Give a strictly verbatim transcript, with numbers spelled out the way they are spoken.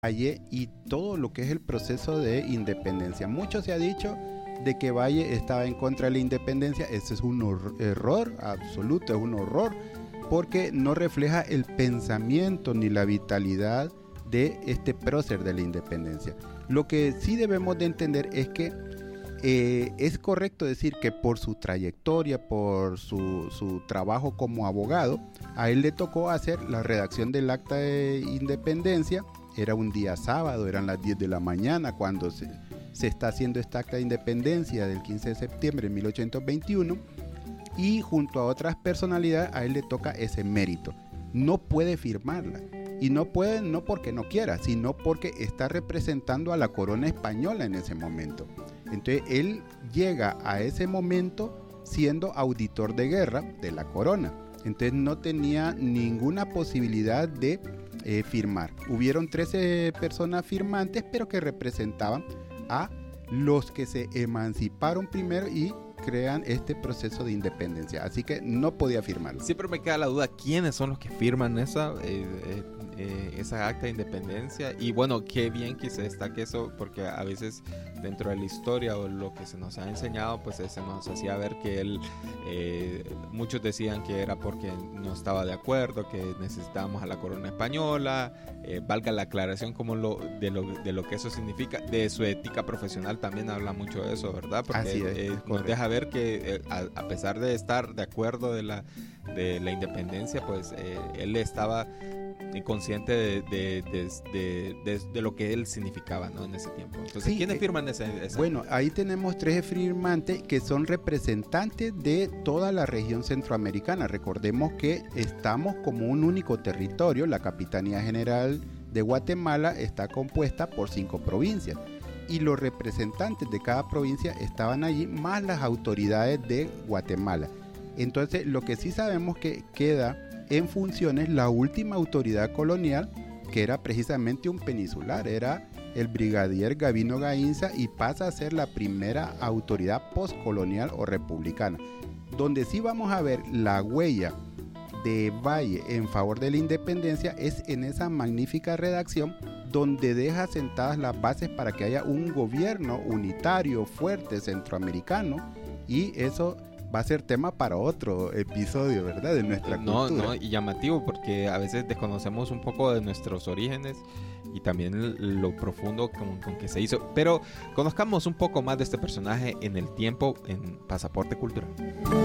Valle y todo lo que es el proceso de independencia. Mucho se ha dicho de que Valle estaba en contra de la independencia. Ese es un error absoluto, es un horror, porque no refleja el pensamiento ni la vitalidad de este prócer de la independencia. Lo que sí debemos de entender es que eh, es correcto decir que por su trayectoria, por su, su trabajo como abogado, a él le tocó hacer la redacción del acta de independencia. Era un día sábado, eran las diez de la mañana cuando se, se está haciendo esta acta de independencia del quince de septiembre de mil ochocientos veintiuno, y junto a otras personalidades a él le toca ese mérito. No puede firmarla, y no puede no porque no quiera, sino porque está representando a la corona española en ese momento. Entonces él llega a ese momento siendo auditor de guerra de la corona. Entonces no tenía ninguna posibilidad de Eh, firmar. Hubieron trece personas firmantes, pero que representaban a los que se emanciparon primero y crean este proceso de independencia. Así que no podía firmarlo. Siempre me queda la duda, ¿quiénes son los que firman esa, eh, eh, eh, esa acta de independencia? Y bueno, qué bien que se destaque eso, porque a veces dentro de la historia o lo que se nos ha enseñado, pues se nos hacía ver que él, eh, muchos decían que era porque no estaba de acuerdo, que necesitábamos a la corona española, eh, valga la aclaración como lo, de, lo, de lo que eso significa. De su ética profesional también habla mucho de eso, ¿verdad? Porque Así es, eh, nos deja ver que eh, a, a pesar de estar de acuerdo de la, de la independencia, pues eh, él estaba consciente de, de, de, de, de, de lo que él significaba, ¿no? En ese tiempo. Entonces, sí, ¿quiénes eh, firman esa, esa? Bueno, ahí tenemos tres firmantes que son representantes de toda la región centroamericana. Recordemos que estamos como un único territorio. La Capitanía General de Guatemala está compuesta por cinco provincias, y los representantes de cada provincia estaban allí, más las autoridades de Guatemala. Entonces, lo que sí sabemos que queda en funciones la última autoridad colonial, que era precisamente un peninsular, era el brigadier Gavino Gainza, y pasa a ser la primera autoridad postcolonial o republicana. Donde sí vamos a ver la huella de Valle en favor de la independencia es en esa magnífica redacción donde deja sentadas las bases para que haya un gobierno unitario, fuerte, centroamericano, y eso va a ser tema para otro episodio, ¿verdad? De nuestra no, cultura. No, y llamativo, porque a veces desconocemos un poco de nuestros orígenes y también lo profundo con, con que se hizo. Pero conozcamos un poco más de este personaje en el tiempo en Pasaporte Cultural.